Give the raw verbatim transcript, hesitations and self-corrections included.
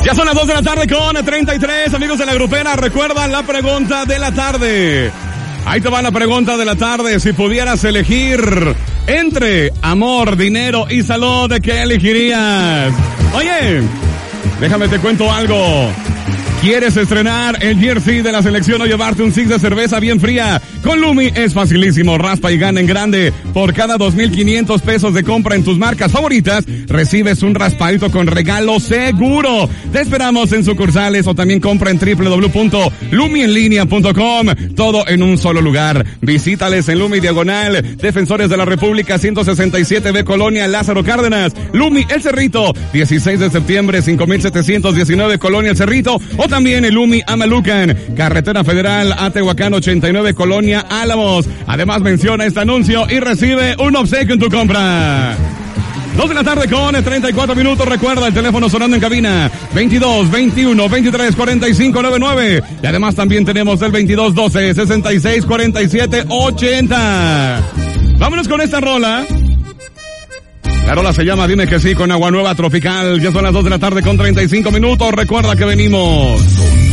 Ya son las dos de la tarde con treinta y tres, amigos de la grupera. Recuerda la pregunta de la tarde. Ahí te va la pregunta de la tarde. Si pudieras elegir entre amor, dinero y salud, ¿qué elegirías? Oye, déjame te cuento algo. ¿Quieres estrenar el jersey de la selección o llevarte un six de cerveza bien fría? Con Lumi es facilísimo, raspa y gana en grande. Por cada dos mil quinientos pesos de compra en tus marcas favoritas, recibes un raspadito con regalo seguro. Te esperamos en sucursales o también compra en doble u doble u doble u punto lumi en línea punto com. Todo en un solo lugar. Visítales en Lumi Diagonal, Defensores de la República ciento sesenta y siete B, Colonia Lázaro Cárdenas. Lumi El Cerrito, dieciséis de septiembre, cinco mil setecientos diecinueve, Colonia El Cerrito. O también el Lumi Amalucan, Carretera Federal a Tehuacán ochenta y nueve, Colonia Álamos. Además menciona este anuncio y recibe un obsequio en tu compra. Dos de la tarde con treinta y cuatro minutos. Recuerda el teléfono sonando en cabina veintidós, veintiuno, veintitrés, cuarenta y cinco, noventa y nueve. Y además también tenemos el veintidós, doce, sesenta y seis, cuarenta y siete, ochenta. Vámonos con esta rola. La rola se llama Dime que sí con Agua Nueva Tropical. Ya son las dos de la tarde con treinta y cinco minutos. Recuerda que venimos.